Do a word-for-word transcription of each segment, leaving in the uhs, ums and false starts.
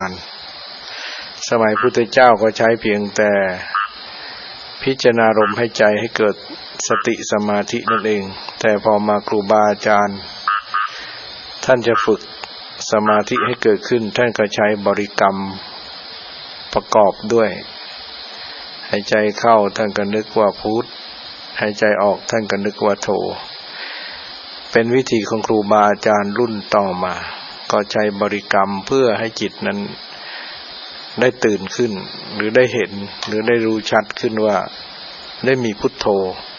ารสมัยพุทธเจ้าก็ใช้เพียงแต่พิจารณาลมให้ใจให้เกิดสติสมาธินั่นเองแต่พอมาครูบาอาจารย์ท่านจะฝึกสมาธิให้เกิดขึ้นท่านก็ใช้บริกรรมประกอบด้วยหายใจเข้าท่านก็นึกว่าพุทธหายใจออกท่านก็นึกว่าโธเป็นวิธีของครูบาอาจารย์รุ่นต่อมาก็ใช้บริกรรมเพื่อให้จิตนั้นได้ตื่นขึ้นหรือได้เห็นหรือได้รู้ชัดขึ้นว่าได้มีพุทโธ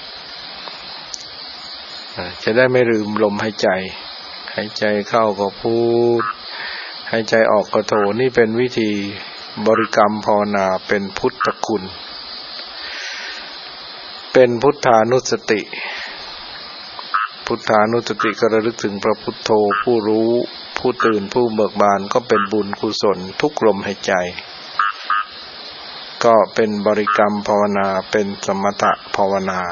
จะได้ไม่ลืมลมหายใจหายใจเข้าก็พุทหายใจออกก็โธนี่เป็นวิธีบริกรรมภาวนาเป็นพุทธคุณเป็นพุทธานุสติพุทธานุสติก็ระลึกถึงพระพุทโธผู้รู้ผู้ตื่นผู้เบิกบานก็เป็นบุญกุศลทุกลมหายใจก็เป็นบริกรรมภาวนาเป็นสมถะภาวนา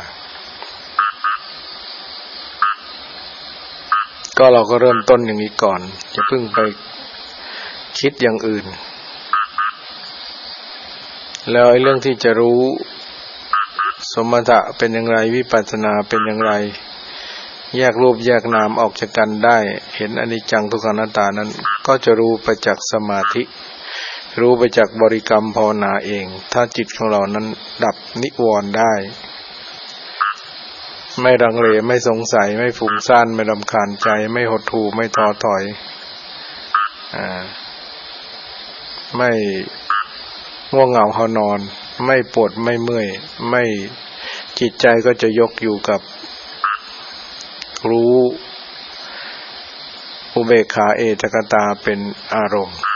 ก็เราก็เริ่มต้นอย่างนี้ก่อนอย่าเพิ่งไปคิดอย่างอื่นแล้วไอ้เรื่องที่จะรู้สมถะเป็นอย่างไรวิปัสสนาเป็นอย่างไรแยกรูปแยกนามออกจากกันได้เห็นอนิจจังทุกขังอนัตตานั้นก็จะรู้ไปจากสมาธิรู้ไปจากบริกรรมภาวนาเองถ้าจิตของเรานั้นดับนิวรณ์ได้ไม่รังเลไม่สงสัยไม่ฟุ้งซ่านไม่รำคาญใจไม่หดหู่ไม่ท้อถอยอ่าไม่ง่วงเหงาหานอนไม่ปวดไม่เมื่อยไม่จิตใจก็จะยกอยู่กับรู้อุเบกขาเอตกตาเป็นอารมณ์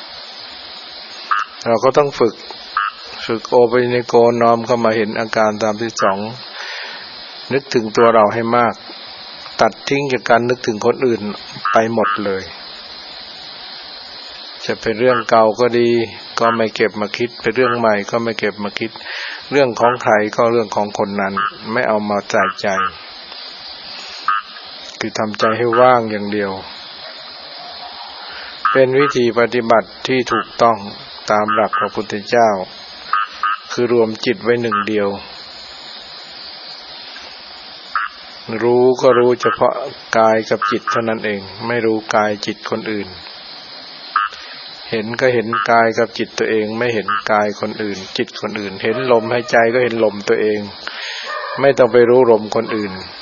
เราก็ต้องฝึกฝึกโอปนิโกน้อมเข้ามาเห็นอาการตามที่สองนึกถึงตัวเราให้มากตัดทิ้งจากการนึกถึงคนอื่นไปหมดเลยจะเป็นเรื่องเก่าก็ดีก็ไม่เก็บมาคิดเป็นเรื่องใหม่ก็ไม่เก็บมาคิดเรื่องของใครก็เรื่องของคนนั้นไม่เอามาใส่ใจคือทำใจให้ว่างอย่างเดียวเป็นวิธีปฏิบัติที่ถูกต้องตามหลักพระพุทธเจ้าคือรวมจิตไว้หนึ่งเดียวรู้ก็รู้เฉพาะกายกับจิตเท่านั้นเองไม่รู้กายจิตคนอื่นเห็นก็เห็นกายกับจิตตัวเองไม่เห็นกายคนอื่นจิตคนอื่นเห็นลมหายใจก็เห็นลมตัวเองไม่ต้องไปรู้ลมคนอื่น